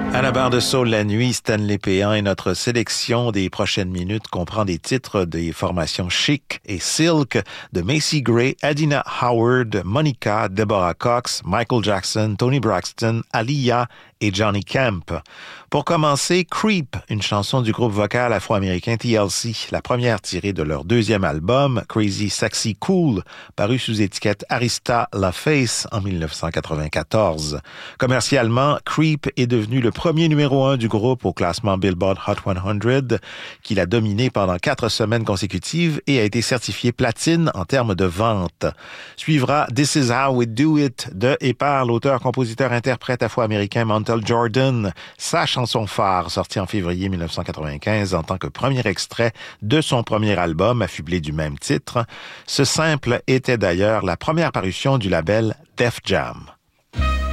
À la barre de Soul la nuit, Stanley Péan et notre sélection des prochaines minutes comprend des titres des formations Chic et Silk, de Macy Gray, Adina Howard, Monica, Deborah Cox, Michael Jackson, Toni Braxton, Aaliyah et Johnny Camp. Pour commencer, Creep, une chanson du groupe vocal afro-américain TLC, la première tirée de leur deuxième album, Crazy Sexy Cool, paru sous étiquette Arista La Face en 1994. Commercialement, Creep est devenu le premier numéro 1 du groupe au classement Billboard Hot 100, qu'il a dominé pendant 4 semaines consécutives et a été certifié platine en termes de vente. Suivra This Is How We Do It de et par l'auteur-compositeur-interprète afro-américain Montel Jordan, sa chanson phare sortie en février 1995 en tant que premier extrait de son premier album affublé du même titre. Ce simple était d'ailleurs la première parution du label Def Jam.